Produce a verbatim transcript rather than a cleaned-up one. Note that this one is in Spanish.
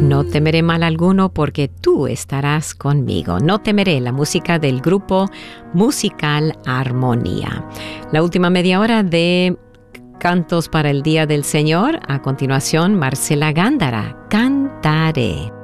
No temeré mal alguno porque tú estarás conmigo. No temeré, la música del grupo musical Armonía. La última media hora de Cantos para el Día del Señor. A continuación, Marcela Gándara, Cantaré.